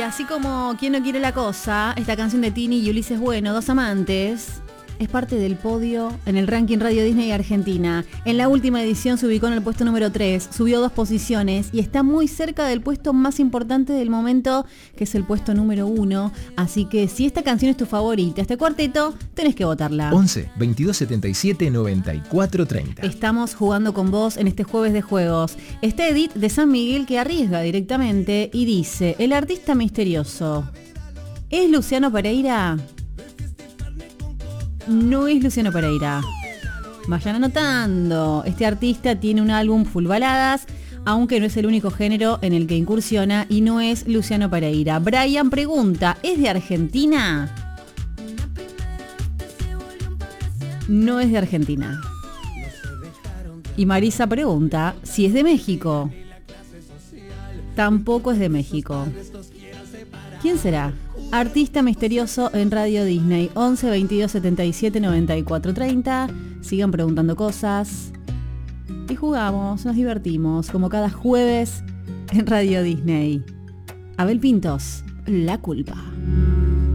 así como Quien no quiere la cosa, esta canción de Tini y Ulises Bueno, dos amantes, es parte del podio en el ranking Radio Disney Argentina. En la última edición se ubicó en el puesto número 3, subió 2 posiciones y está muy cerca del puesto más importante del momento, que es el puesto número 1. Así que si esta canción es tu favorita, este cuarteto, tenés que votarla. 11 22 77 94 30. Estamos jugando con vos en este jueves de juegos. Está Edith de San Miguel que arriesga directamente y dice: el artista misterioso, ¿es Luciano Pereira? No es Luciano Pereira. Vayan anotando. Este artista tiene un álbum full baladas, aunque no es el único género en el que incursiona y no es Luciano Pereira. Brian pregunta: ¿es de Argentina? No es de Argentina. Y Marisa pregunta si es de México. Tampoco es de México. ¿Quién será? Artista misterioso en Radio Disney. 11 22 77 94 30. Sigan preguntando cosas y jugamos, nos divertimos como cada jueves en Radio Disney. Abel Pintos, La Culpa.